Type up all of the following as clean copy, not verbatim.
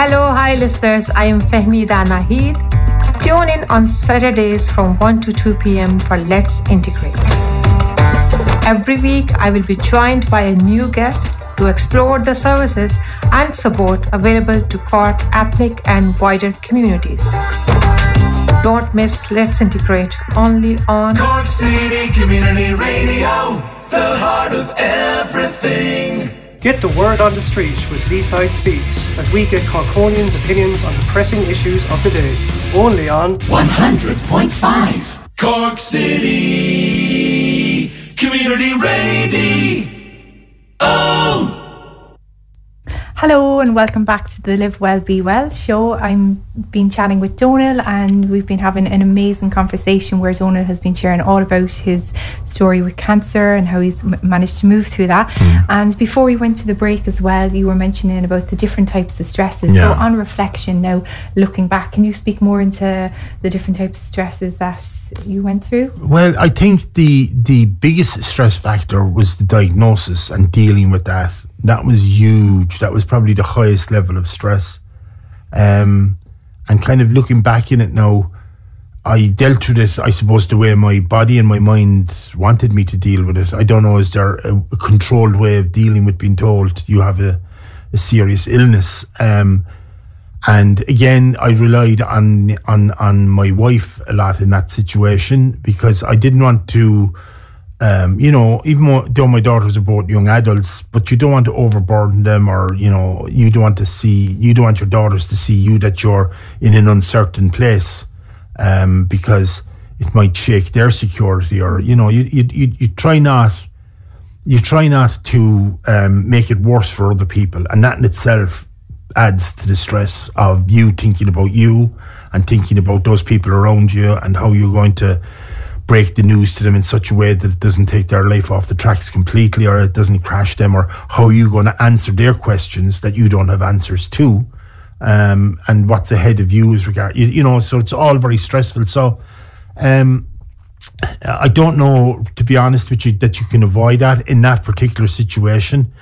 Hello, hi listeners. I am Fahmida Naheed. Tune in on Saturdays from 1 to 2 p.m. for Let's Integrate. Every week, I will be joined by a new guest to explore the services and support available to Cork ethnic and wider communities. Don't miss Let's Integrate, only on Cork City Community Radio, the heart of everything. Get the word on the street with B-Side Speaks as we get Corkonians' opinions on the pressing issues of the day. Only on 100.5 Cork City Community Radio. Oh! Hello and welcome back to the Live Well Be Well show. I'm been chatting with Donal and we've been having an amazing conversation where Donal has been sharing all about his story with cancer and how he's managed to move through that. And before we went to the break as well, you were mentioning about the different types of stresses. So on reflection now, looking back, can you speak more into the different types of stresses that you went through? Well, I think the biggest stress factor was the diagnosis and dealing with that. That was huge. That was probably the highest level of stress. And kind of looking back in it now, I dealt with it, I suppose, the way my body and my mind wanted me to deal with it. I don't know, is there a controlled way of dealing with being told you have a serious illness? And again, I relied on my wife a lot in that situation because I didn't want to... even though my daughters are both young adults, but you don't want to overburden them, or you don't want your daughters to see that you're in an uncertain place, because it might shake their security, or you try not to make it worse for other people, and that in itself adds to the stress of you thinking about you and thinking about those people around you and how you're going to break the news to them in such a way that it doesn't take their life off the tracks completely, or it doesn't crash them, or how are you going to answer their questions that you don't have answers to, and what's ahead of you is so it's all very stressful. So I don't know, to be honest with you, that you can avoid that in that particular situation.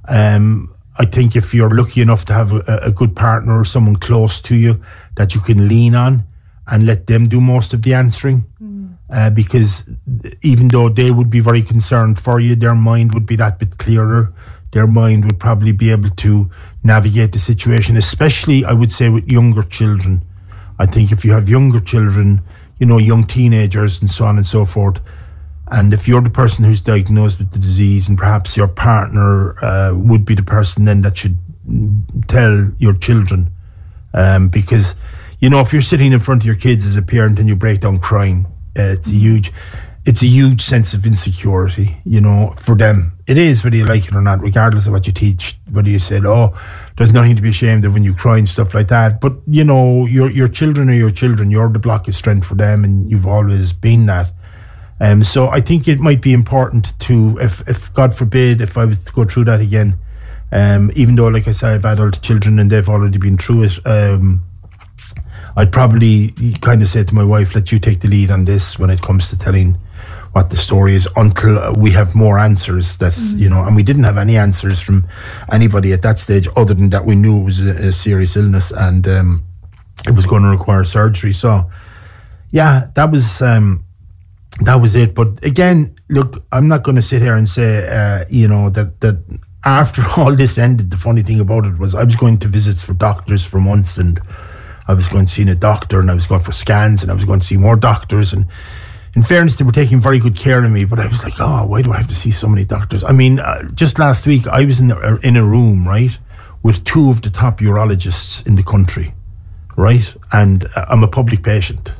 I think if you're lucky enough to have a good partner or someone close to you that you can lean on and let them do most of the answering. Because even though they would be very concerned for you, their mind would be that bit clearer. Their mind would probably be able to navigate the situation, especially, I would say, with younger children. I think if you have younger children, young teenagers and so on and so forth, and if you're the person who's diagnosed with the disease, and perhaps your partner would be the person then that should tell your children. Because, if you're sitting in front of your kids as a parent and you break down crying, it's a huge sense of insecurity, for them. It is, whether you like it or not, regardless of what you teach, whether you say, there's nothing to be ashamed of when you cry and stuff like that. But, your children are your children. You're the block of strength for them, and you've always been that. So I think it might be important to, if God forbid, if I was to go through that again, even though, like I said, I have adult children and they've already been through it, I'd probably kind of say to my wife, let you take the lead on this when it comes to telling what the story is, until we have more answers that, and we didn't have any answers from anybody at that stage other than that we knew it was a serious illness and it was going to require surgery. So, yeah, that was it. But again, look, I'm not going to sit here and say, that after all this ended, the funny thing about it was I was going to visits for doctors for months, and I was going to see a doctor, and I was going for scans, and I was going to see more doctors. And in fairness, they were taking very good care of me, but I was like, why do I have to see so many doctors? I mean, just last week, I was in a room, right, with two of the top urologists in the country, right? And I'm a public patient.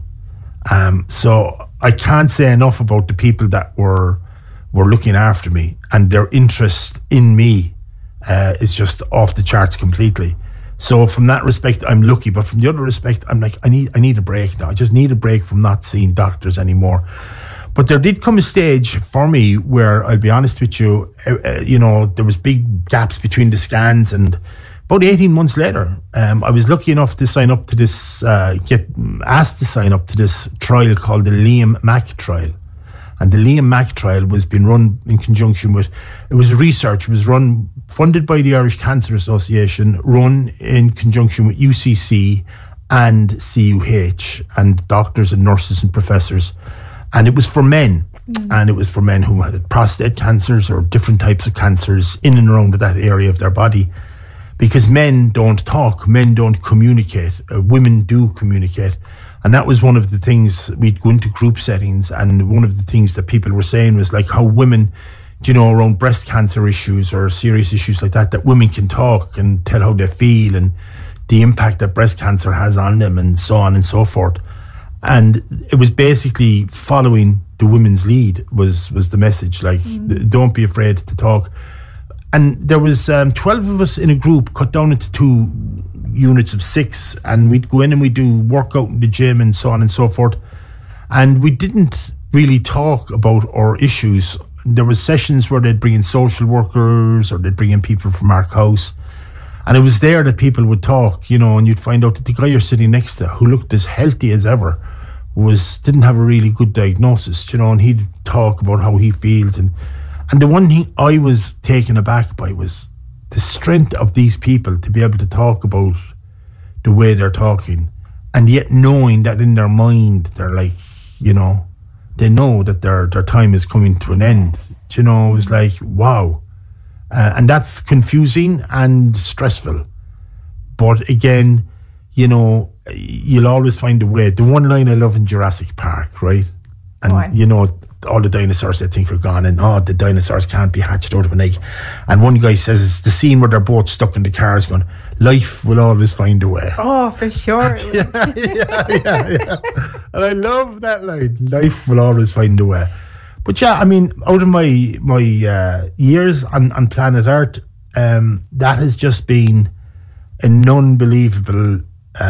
So I can't say enough about the people that were looking after me, and their interest in me is just off the charts completely. So from that respect, I'm lucky. But from the other respect, I'm like, I need a break now. I just need a break from not seeing doctors anymore. But there did come a stage for me where, I'll be honest with you, there was big gaps between the scans, and about 18 months later, I was lucky enough to sign up to this, get asked to sign up to this trial called the Liam Mack trial. And the Liam Mack trial was being run in conjunction with, it was research, it was funded by the Irish Cancer Association, run in conjunction with UCC and CUH and doctors and nurses and professors. And it was for men. And it was for men who had prostate cancers or different types of cancers in and around that area of their body. Because men don't talk, men don't communicate, women do communicate. And that was one of the things, we'd go into group settings, and one of the things that people were saying was like how women, you know, around breast cancer issues or serious issues like that women can talk and tell how they feel and the impact that breast cancer has on them and so on and so forth. And it was basically following the women's lead was the message, like, don't be afraid to talk. And there was 12 of us in a group, cut down into 2 units of 6, and we'd go in and we'd do workout in the gym and so on and so forth. And we didn't really talk about our issues. There was sessions where they'd bring in social workers or they'd bring in people from Ark House. And it was there that people would talk, you know, and you'd find out that the guy you're sitting next to, who looked as healthy as ever, didn't have a really good diagnosis, you know, and he'd talk about how he feels. And the one thing I was taken aback by was the strength of these people to be able to talk about the way they're talking, and yet knowing that in their mind, they're like, you know, they know that their time is coming to an end. You know, it was like, wow. And that's confusing and stressful. But again, you know, you'll always find a way. The one line I love in Jurassic Park, right? And, you know, all the dinosaurs they think are gone, and the dinosaurs can't be hatched out of an egg. And one guy says, it's the scene where they're both stuck in the cars going, life will always find a way. Oh, for sure. yeah. And I love that line, life will always find a way. But yeah, I mean, out of my years on planet Earth, that has just been an unbelievable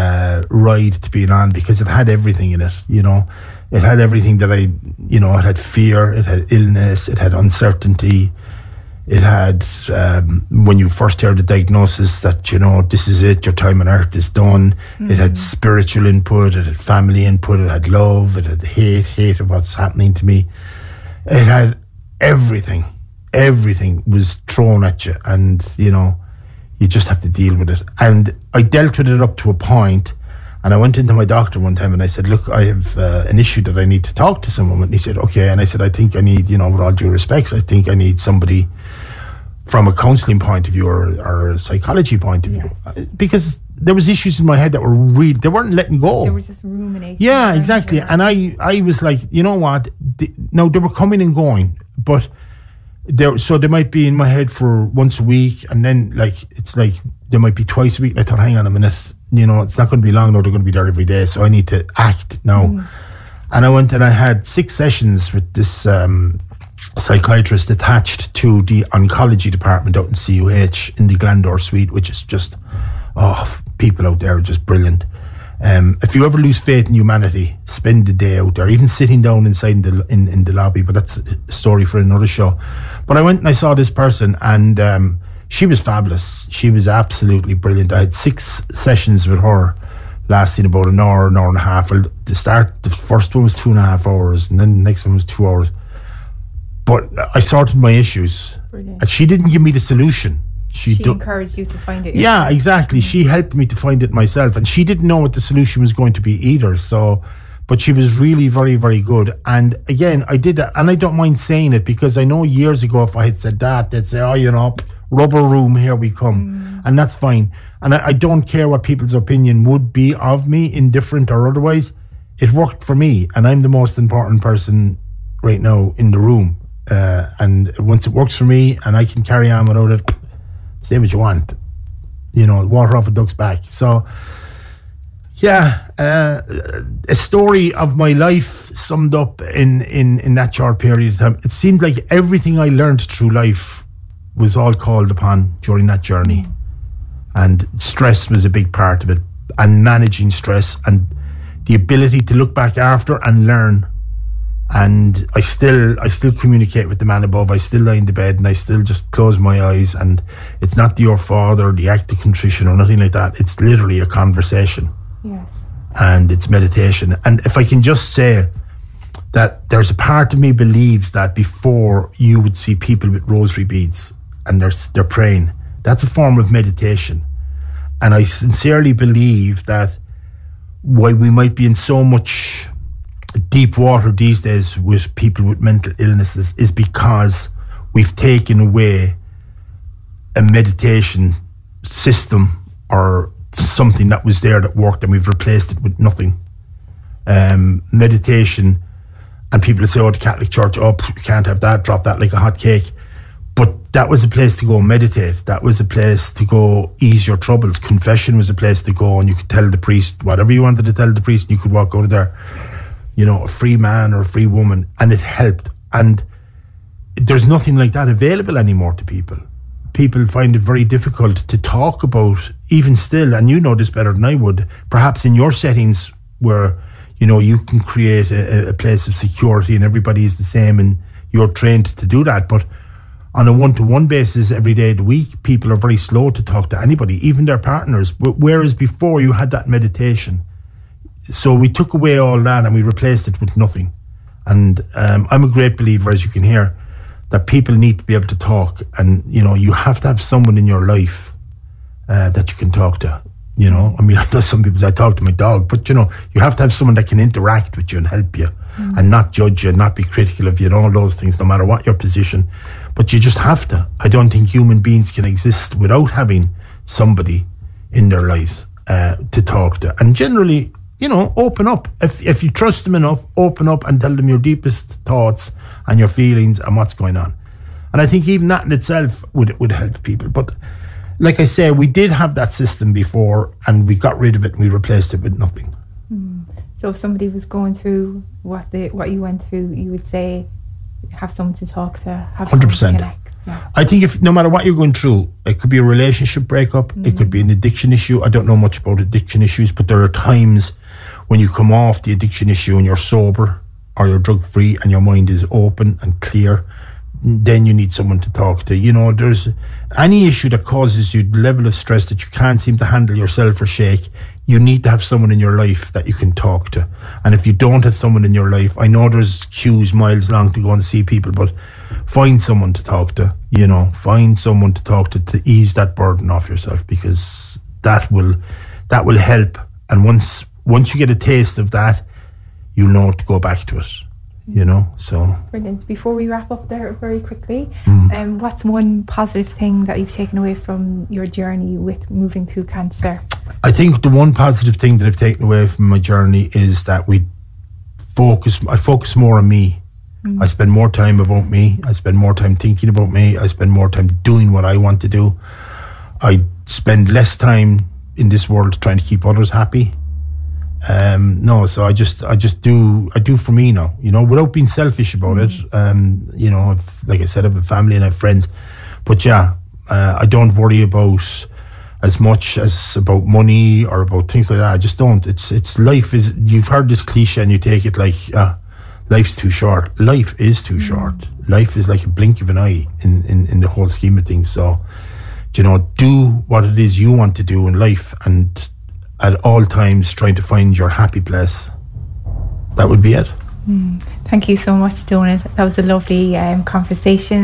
ride to be on, because it had everything in it, you know. It had everything that it had fear, it had illness, it had uncertainty, it had, when you first heard the diagnosis that, you know, this is it, your time on earth is done. It had spiritual input, it had family input, it had love, it had hate of what's happening to me. It had everything was thrown at you, and, you know, you just have to deal with it. And I dealt with it up to a point. And I went into my doctor one time and I said, look, I have an issue that I need to talk to someone. And he said, okay. And I said, I think I need, you know, with all due respects, I think I need somebody from a counselling point of view or a psychology point of view. Because there was issues in my head that were they weren't letting go. There was just rumination. Yeah, exactly. And I was like, you know what? Now, they were coming and going, but they might be in my head for once a week, and then, like, it's like they might be twice a week. And I thought, hang on a minute. You know, it's not going to be long now, they're going to be there every day, so I need to act now. And I went and I had 6 sessions with this psychiatrist attached to the oncology department out in CUH in the Glandore Suite, which is just, people out there are just brilliant. If you ever lose faith in humanity, spend the day out there, even sitting down inside in the lobby, but that's a story for another show. But I went and I saw this person, and she was fabulous. She was absolutely brilliant. I had 6 sessions with her, lasting about an hour and a half. Well, the first one was 2.5 hours, and then the next one was 2 hours. But I sorted my issues. Brilliant. And she didn't give me the solution. She encouraged you to find it yourself. Yeah, exactly. She helped me to find it myself. And she didn't know what the solution was going to be either. So, but she was really very, very good. And again, I did that. And I don't mind saying it, because I know years ago, if I had said that, they'd say, you know, rubber room, here we come. And that's fine. And I don't care what people's opinion would be of me, indifferent or otherwise. It worked for me, and I'm the most important person right now in the room. And once it works for me and I can carry on without it, say what you want, you know, water off a duck's back. So yeah, a story of my life summed up in that short period of time. It seemed like everything I learned through life was all called upon during that journey, and stress was a big part of it, and managing stress and the ability to look back after and learn. And I still communicate with the man above. I still lie in the bed and I still just close my eyes, and it's not the your father or the act of contrition or nothing like that. It's literally a conversation. Yes. And it's meditation. And if I can just say, that there's a part of me believes that before you would see people with rosary beads and they're praying, that's a form of meditation. And I sincerely believe that why we might be in so much deep water these days with people with mental illnesses is because we've taken away a meditation system or something that was there that worked, and we've replaced it with nothing. Meditation, and people say, oh, the Catholic Church, oh, you can't have that, drop that like a hot cake. But that was a place to go meditate. That was a place to go ease your troubles. Confession was a place to go, and you could tell the priest whatever you wanted to tell the priest, and you could walk out of there, you know, a free man or a free woman, and it helped. And there's nothing like that available anymore to people. People find it very difficult to talk about, even still, and you know this better than I would, perhaps in your settings where, you know, you can create a place of security and everybody is the same and you're trained to do that. But on a one-to-one basis every day of the week, people are very slow to talk to anybody, even their partners. Whereas before you had that meditation. So we took away all that and we replaced it with nothing. And I'm a great believer, as you can hear, that people need to be able to talk. And, you know, you have to have someone in your life that you can talk to. You know, I mean, I know some people say I talk to my dog, but, you know, you have to have someone that can interact with you and help you and not judge you and not be critical of you and all those things, no matter what your position. But you just have to. I don't think human beings can exist without having somebody in their lives to talk to. And generally, you know, open up. If you trust them enough, open up and tell them your deepest thoughts and your feelings and what's going on. And I think even that in itself would help people. But like I say, we did have that system before and we got rid of it and we replaced it with nothing. So if somebody was going through what you went through, you would say have someone to talk to, have 100%. someone to connect. Yeah. I think if no matter what you're going through, it could be a relationship breakup, it could be an addiction issue. I don't know much about addiction issues, but there are times when you come off the addiction issue and you're sober or you're drug free and your mind is open and clear, then you need someone to talk to. You know, there's any issue that causes you the level of stress that you can't seem to handle yourself or shake, you need to have someone in your life that you can talk to. And if you don't have someone in your life, I know there's queues miles long to go and see people, but find someone to talk to, you know, find someone to talk to ease that burden off yourself, because that will help. And once you get a taste of that, you'll know to go back to it. You know, so brilliant. Before we wrap up there very quickly, what's one positive thing that you've taken away from your journey with moving through cancer? I think the one positive thing that I've taken away from my journey is that I focus more on me. I spend more time about me. I spend more time thinking about me. I spend more time doing what I want to do. I spend less time in this world trying to keep others happy. So I do for me now, you know, without being selfish about it. You know, like I said, I have a family and I have friends, but yeah, I don't worry about as much as about money or about things like that. I just don't. It's life is, you've heard this cliche and you take it like, life's too short. Life is too short. Life is like a blink of an eye in the whole scheme of things. So, you know, do what it is you want to do in life, and at all times trying to find your happy place. That would be it. Thank you so much, Donald. That was a lovely conversation.